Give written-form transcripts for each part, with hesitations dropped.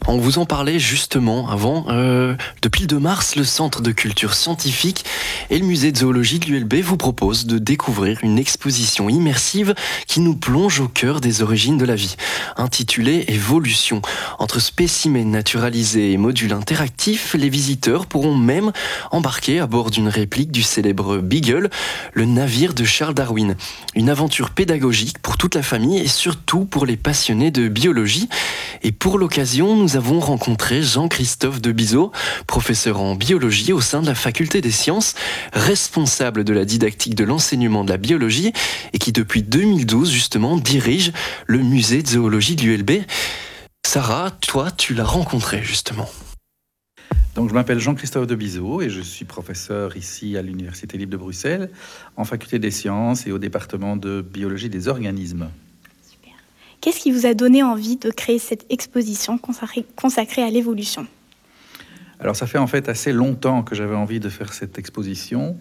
On vous en parlait justement avant. Depuis le 2 mars, le Centre de culture scientifique et le musée de zoologie de l'ULB vous proposent de découvrir une exposition immersive qui nous plonge au cœur des origines de la vie, intitulée Évolution. Entre spécimens naturalisés et modules interactifs, les visiteurs pourront même embarquer à bord d'une réplique du célèbre Beagle, le navire de Charles Darwin. Une aventure pédagogique pour toute la famille et surtout pour les passionnés de biologie. Et pour l'occasion, nous avons rencontré Jean-Christophe Debizeau, professeur en biologie au sein de la faculté des sciences, responsable de la didactique de l'enseignement de la biologie et qui depuis 2012 justement dirige le musée de zoologie de l'ULB. Sarah, toi, tu l'as rencontré justement. Donc, je m'appelle Jean-Christophe Debizeau et je suis professeur ici à l'Université libre de Bruxelles, en faculté des sciences et au département de biologie des organismes. Super. Qu'est-ce qui vous a donné envie de créer cette exposition consacrée à l'évolution ? Alors, ça fait en fait assez longtemps que j'avais envie de faire cette exposition,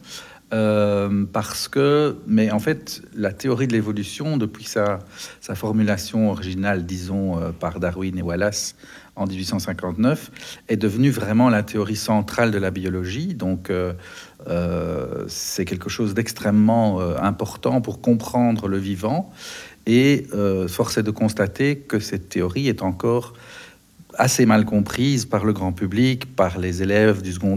mais en fait, la théorie de l'évolution, depuis sa formulation originale, disons, par Darwin et Wallace, en 1859, est devenue vraiment la théorie centrale de la biologie. Donc, c'est quelque chose d'extrêmement important pour comprendre le vivant. Et force est de constater que cette théorie est encore assez mal comprise par le grand public, par les élèves du secondaire